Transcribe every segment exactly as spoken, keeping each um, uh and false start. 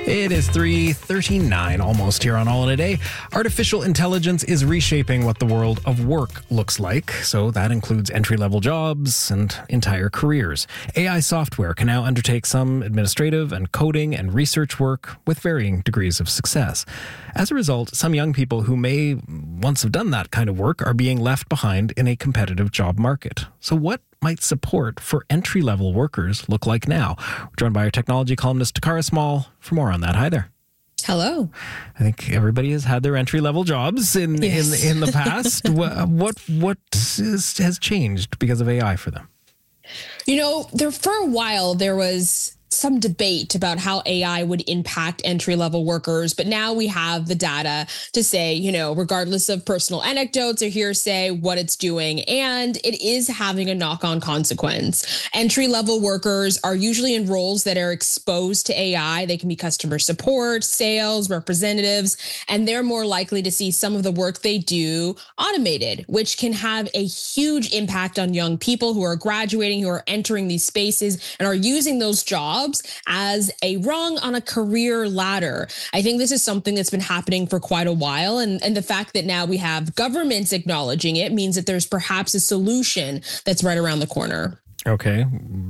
It is three thirty-nine, almost here on All in a Day. Artificial intelligence is reshaping what the world of work looks like. So that includes entry-level jobs and entire careers. A I software can now undertake some administrative and coding and research work with varying degrees of success. As a result, some young people who may once have done that kind of work are being left behind in a competitive job market. So what might support for entry-level workers look like now? We're joined by our technology columnist, Takara Small, for more on that. Hi there. Hello. I think everybody has had their entry-level jobs in, yes. in, in the past. what what, what is, has changed because of A I for them? You know, there for a while, there was some debate about how A I would impact entry-level workers. But now we have the data to say, you know, regardless of personal anecdotes or hearsay, what it's doing. And it is having a knock-on consequence. Entry-level workers are usually in roles that are exposed to A I. They can be customer support, sales, representatives, and they're more likely to see some of the work they do automated, which can have a huge impact on young people who are graduating, who are entering these spaces and are using those jobs as a rung on a career ladder. I think this is something that's been happening for quite a while. And, and the fact that now we have governments acknowledging it means that there's perhaps a solution that's right around the corner. Okay,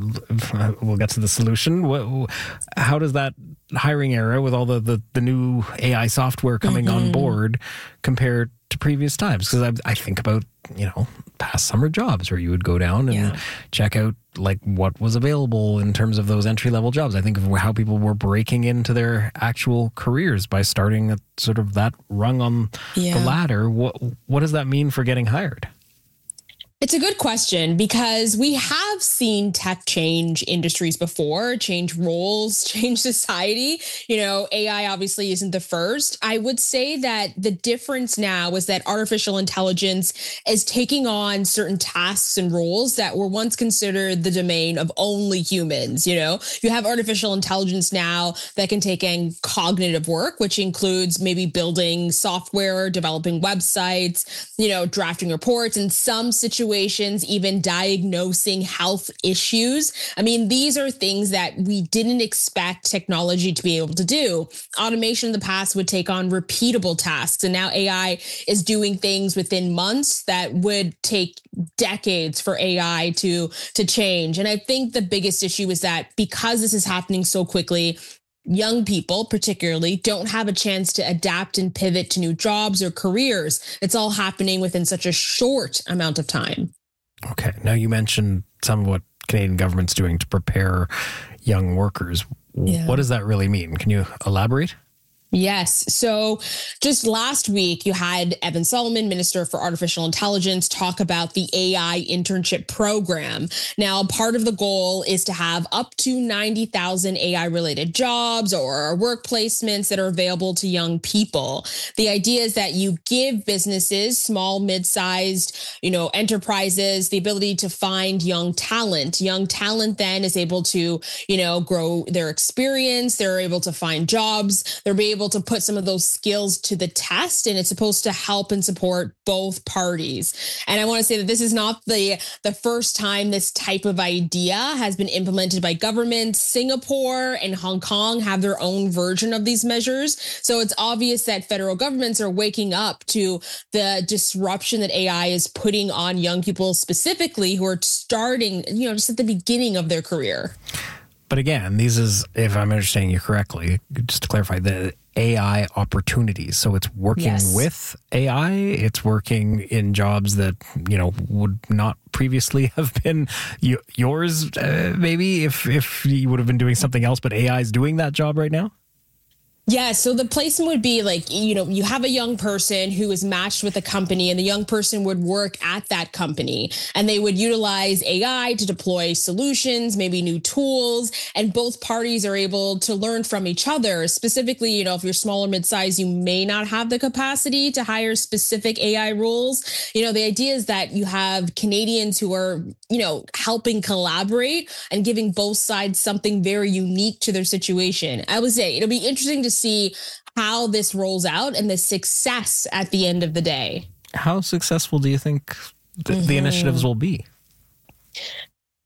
we'll get to the solution. What, how does that hiring era with all the, the, the new A I software coming mm-hmm. on board compare to previous times? Because I, I think about, you know, past summer jobs where you would go down and yeah. check out like what was available in terms of those entry-level jobs. I think of how people were breaking into their actual careers by starting at sort of that rung on yeah. the ladder. What what does that mean for getting hired? It's a good question because we have seen tech change industries before, change roles, change society. You know, A I obviously isn't the first. I would say that the difference now is that artificial intelligence is taking on certain tasks and roles that were once considered the domain of only humans. You know, you have artificial intelligence now that can take in cognitive work, which includes maybe building software, developing websites, you know, drafting reports, in some situations, even diagnosing health issues. I mean, these are things that we didn't expect technology to be able to do. Automation in the past would take on repeatable tasks, and now A I is doing things within months that would take decades for A I to, to change. And I think the biggest issue is that because this is happening so quickly, young people particularly don't have a chance to adapt and pivot to new jobs or careers. It's all happening within such a short amount of time. Okay. Now you mentioned some of what Canadian government's doing to prepare young workers. Yeah. What does that really mean? Can you elaborate? Yes. So just last week, you had Evan Solomon, Minister for Artificial Intelligence, talk about the A I internship program. Now, part of the goal is to have up to ninety thousand A I related jobs or work placements that are available to young people. The idea is that you give businesses, small, mid-sized, you know, enterprises, the ability to find young talent. Young talent then is able to, you know, grow their experience. They're able to find jobs. They're able to put some of those skills to the test, and it's supposed to help and support both parties. And I want to say that this is not the the first time this type of idea has been implemented by governments. Singapore and Hong Kong have their own version of these measures. So it's obvious that federal governments are waking up to the disruption that A I is putting on young people specifically who are starting, you know, just at the beginning of their career. But again, these is, if I'm understanding you correctly, just to clarify, the A I opportunities. So it's working yes. with A I. It's working in jobs that, you know, would not previously have been yours, uh, maybe if, if you would have been doing something else, but A I is doing that job right now? Yeah, so the placement would be like, you know, you have a young person who is matched with a company, and the young person would work at that company, and they would utilize A I to deploy solutions, maybe new tools, and both parties are able to learn from each other. Specifically, you know, if you're small or mid-size, you may not have the capacity to hire specific A I roles. You know, the idea is that you have Canadians who are, you know, helping collaborate and giving both sides something very unique to their situation. I would say it'll be interesting to see how this rolls out and the success at the end of the day. How successful do you think th- mm-hmm. the initiatives will be?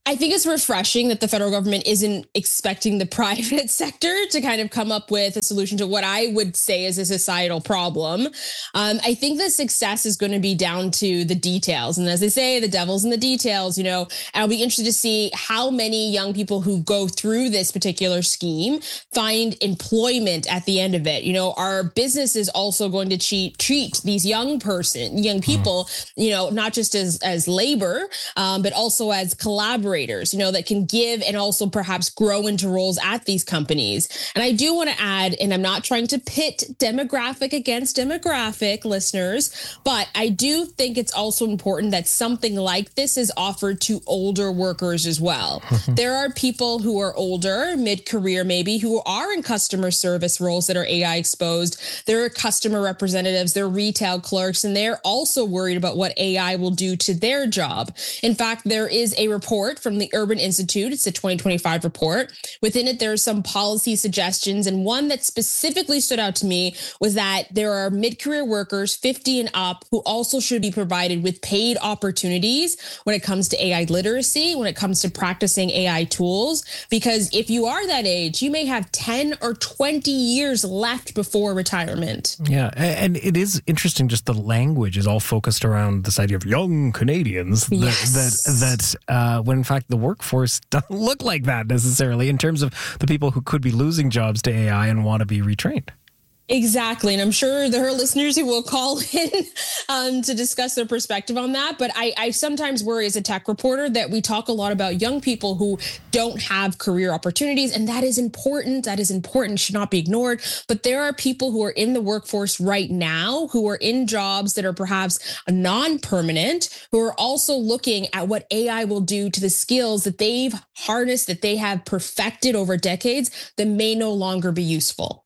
I think it's refreshing that the federal government isn't expecting the private sector to kind of come up with a solution to what I would say is a societal problem. Um, I think the success is going to be down to the details. And as they say, the devil's in the details, you know, and I'll be interested to see how many young people who go through this particular scheme find employment at the end of it. You know, our business is also going to treat, treat these young person, young people, you know, not just as, as labor, um, but also as collaborators. You know, that can give and also perhaps grow into roles at these companies. And I do want to add, and I'm not trying to pit demographic against demographic, listeners, but I do think it's also important that something like this is offered to older workers as well. There are people who are older, mid-career maybe, who are in customer service roles that are A I exposed. There are customer representatives, they're retail clerks, and they're also worried about what A I will do to their job. In fact, there is a report from the Urban Institute. It's a twenty twenty-five report. Within it, there are some policy suggestions. And one that specifically stood out to me was that there are mid-career workers fifty and up who also should be provided with paid opportunities when it comes to A I literacy, when it comes to practicing A I tools. Because if you are that age, you may have ten or twenty years left before retirement. Yeah. And it is interesting, just the language is all focused around this idea of young Canadians. That, Yes. that, that uh, when in fact, the workforce doesn't look like that necessarily in terms of the people who could be losing jobs to A I and want to be retrained. Exactly. And I'm sure there are listeners who will call in um, to discuss their perspective on that. But I, I sometimes worry as a tech reporter that we talk a lot about young people who don't have career opportunities. And that is important. That is important, should not be ignored. But there are people who are in the workforce right now who are in jobs that are perhaps non-permanent, who are also looking at what A I will do to the skills that they've harnessed, that they have perfected over decades that may no longer be useful.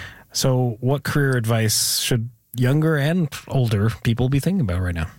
So what career advice should younger and older people be thinking about right now?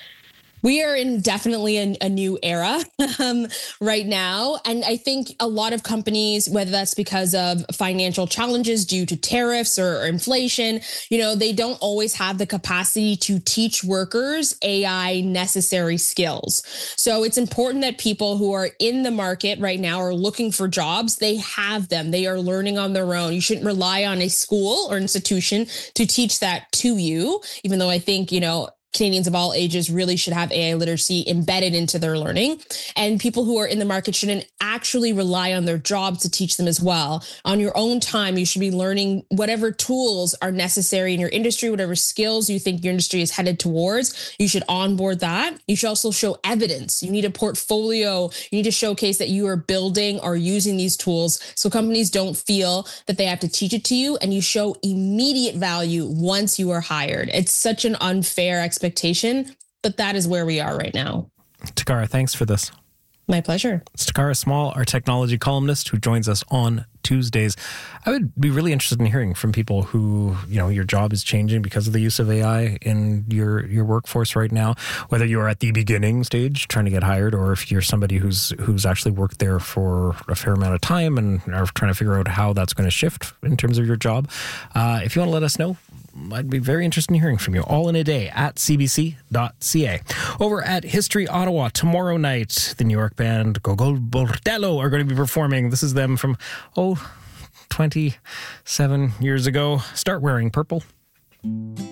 We are in definitely a, a new era um, right now. And I think a lot of companies, whether that's because of financial challenges due to tariffs or, or inflation, you know, they don't always have the capacity to teach workers A I necessary skills. So it's important that people who are in the market right now are looking for jobs, they have them. They are learning on their own. You shouldn't rely on a school or institution to teach that to you, even though I think, you know, Canadians of all ages really should have A I literacy embedded into their learning. And people who are in the market shouldn't actually rely on their jobs to teach them as well. On your own time, you should be learning whatever tools are necessary in your industry, whatever skills you think your industry is headed towards. You should onboard that. You should also show evidence. You need a portfolio. You need to showcase that you are building or using these tools so companies don't feel that they have to teach it to you, and you show immediate value once you are hired. It's such an unfair expectation. expectation, but that is where we are right now. Takara, thanks for this. My pleasure. It's Takara Small, our technology columnist, who joins us on Tuesdays. I would be really interested in hearing from people who, you know, your job is changing because of the use of A I in your your workforce right now, whether you are at the beginning stage trying to get hired, or if you're somebody who's who's actually worked there for a fair amount of time and are trying to figure out how that's going to shift in terms of your job. Uh, if you want to let us know, I'd be very interested in hearing from you. All in a day at c b c dot c a. Over at History Ottawa tomorrow night, the New York band Gogol Bordello are going to be performing. This is them from, oh, twenty-seven years ago. Start Wearing Purple.